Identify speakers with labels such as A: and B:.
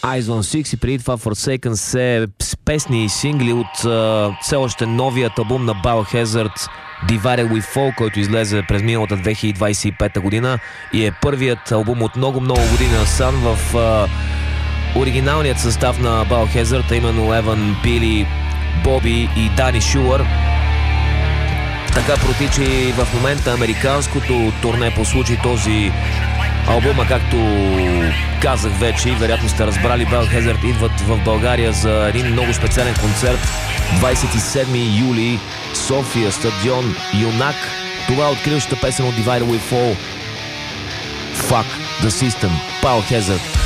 A: Eyes on Six и преди това Forsaken се с песни и сингли от все още новият албум на Biohazard Divided We Fall, който излезе през миналата 2025 година и е първият албум от много години насам в оригиналният състав на Biohazard, а именно Еван, Били, Боби и Дани Шулър. Така протича и в момента американското турне по случай този албума, както казах вече и вероятно сте разбрали, Biohazard идват в България за един много специален концерт 27 юли, София, стадион Юнак. Това е откриващата песен от Divided We Fall, Fuck the System, Biohazard.